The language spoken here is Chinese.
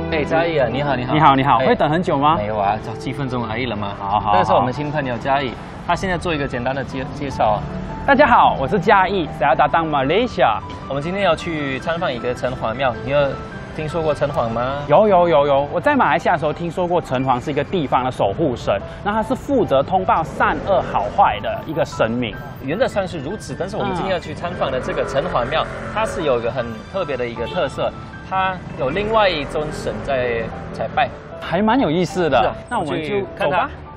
哎，嘉义啊，你好，你好， 你好，你好，会等很久吗？ 没有啊，就几分钟而已了嘛。 好， 这是我们新朋友嘉义，他现在做一个简单的介绍。 大家好，我是嘉义，saya datang Malaysia。 我们今天要去参访一个城隍庙，你有听说过城隍吗？ 有，我在马来西亚的时候听说过城隍是一个地方的守护神，那他是负责通报善恶好坏的一个神明。 原则上是如此，但是我们今天要去参访的这个城隍庙，它是有一个很特别的一个特色，它有另外一尊神在拜， 还蛮有意思的。那我们就看它。